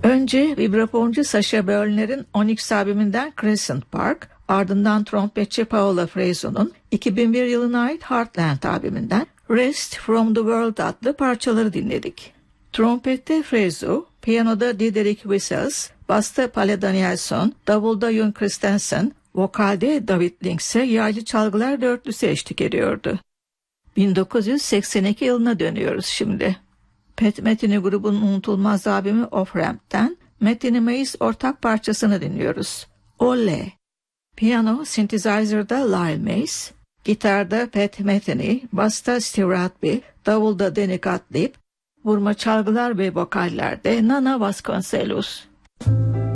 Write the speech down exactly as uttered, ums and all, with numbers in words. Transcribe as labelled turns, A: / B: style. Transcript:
A: Önce vibrafoncu Sacha Börner'in Onyx albümünden Crescent Park, ardından trompetçi Paola Freso'nun iki bin bir yılına ait Heartland albümünden Rest from the World adlı parçaları dinledik. Trompette Freso, piyanoda Diderik Wissels, basta Palle Danielson, davulda Jon Christensen, vokalde David Links'e yaylı çalgılar dörtlüsü eşlik ediyordu. bin dokuz yüz seksen iki yılına dönüyoruz şimdi. Pat Metheny grubunun unutulmaz albümü Off Ramp'ten Metheny Mays ortak parçasını dinliyoruz. Ole. Piyano, synthesizer'da Lyle Mays, gitarda Pat Metheny, basta Steve Rugby, davulda Danny Gottlieb, vurma çalgılar ve vokallerde Nana Vasconcelos.